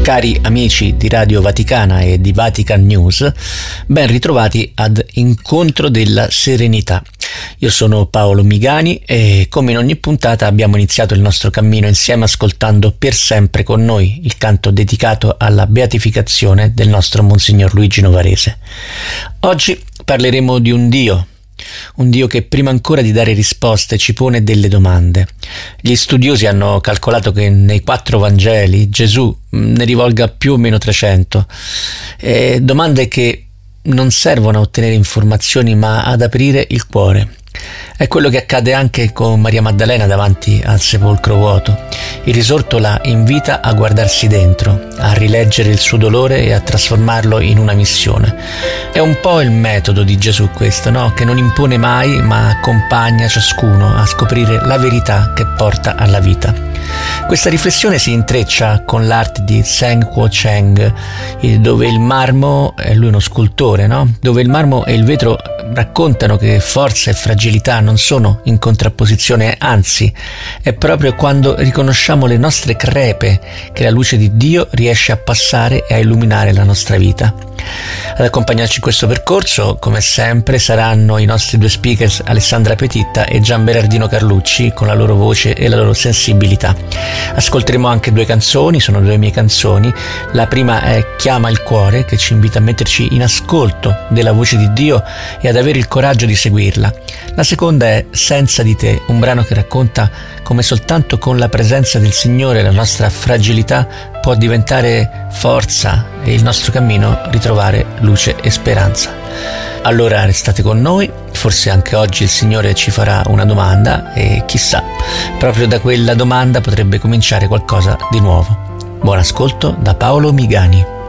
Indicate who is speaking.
Speaker 1: Cari amici di Radio Vaticana e di Vatican News, ben ritrovati ad Incontro della Serenità. Io sono Paolo Migani e come in ogni puntata abbiamo iniziato il nostro cammino insieme ascoltando Per sempre con noi, il canto dedicato alla beatificazione del nostro Monsignor Luigi Novarese. Oggi parleremo di un Dio che prima ancora di dare risposte ci pone delle domande. Gli studiosi hanno calcolato che nei 4 Vangeli Gesù ne rivolga più o meno 300, domande che non servono a ottenere informazioni ma ad aprire il cuore. È quello che accade anche con Maria Maddalena davanti al sepolcro vuoto. Il risorto la invita a guardarsi dentro, a rileggere il suo dolore e a trasformarlo in una missione. È un po' il metodo di Gesù questo, no? Che non impone mai ma accompagna ciascuno a scoprire la verità che porta alla vita. Questa riflessione si intreccia con l'arte di Zheng Guocheng, dove il marmo, lui è uno scultore, no? Dove il marmo e il vetro raccontano che forza e fragilità non sono in contrapposizione, anzi è proprio quando riconosciamo le nostre crepe che la luce di Dio riesce a passare e a illuminare la nostra vita. Ad accompagnarci in questo percorso, come sempre, saranno i nostri 2 speakers Alessandra Petitta e Gian Berardino Carlucci con la loro voce e la loro sensibilità. Ascolteremo anche 2 canzoni, sono 2 mie canzoni. La prima è Chiama il cuore, che ci invita a metterci in ascolto della voce di Dio e ad avere il coraggio di seguirla. La seconda è Senza di te, un brano che racconta come soltanto con la presenza del Signore la nostra fragilità può diventare forza e il nostro cammino ritrovare luce e speranza. Allora restate con noi, forse anche oggi il Signore ci farà una domanda e chissà, proprio da quella domanda potrebbe cominciare qualcosa di nuovo. Buon ascolto da Paolo Migani.